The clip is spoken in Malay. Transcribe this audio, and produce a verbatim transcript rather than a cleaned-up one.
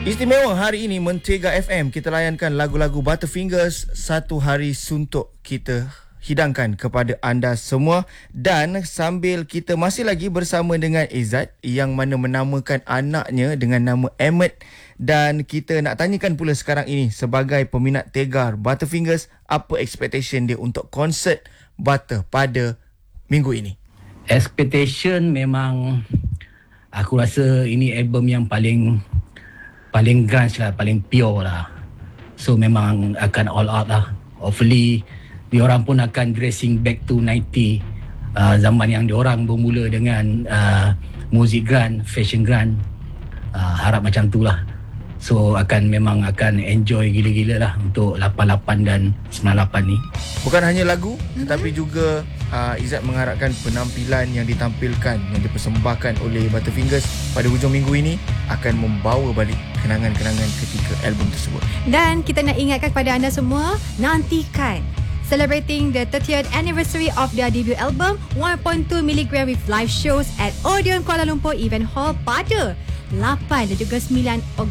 Istimewa hari ini Mentega F M, kita layankan lagu-lagu Butterfingers, satu hari suntuk kita hidangkan kepada anda semua. Dan sambil kita masih lagi bersama dengan Izzat yang mana menamakan anaknya dengan nama Emmet, dan kita nak tanyakan pula sekarang ini sebagai peminat tegar Butterfingers, apa expectation dia untuk konsert Butter pada minggu ini? Expectation memang aku rasa ini album yang paling paling grunge lah, paling pure lah. So memang akan all out lah. Hopefully diorang pun akan dressing back to ninety, uh, zaman yang diorang bermula dengan uh, muzik grunge, fashion grunge. Uh, harap macam tu lah. So akan memang akan enjoy gila-gila lah untuk lapan lapan dan sembilan lapan ni. Bukan hanya lagu, mm-hmm. tetapi juga uh, Izzat mengharapkan penampilan yang ditampilkan, yang dipersembahkan oleh Butterfingers pada hujung minggu ini akan membawa balik kenangan-kenangan ketika album tersebut. Dan kita nak ingatkan kepada anda semua, nantikan celebrating the thirtieth anniversary of their debut album one point two milligram with live shows at Odeon Kuala Lumpur Event Hall pada lapan dan juga sembilan Ogos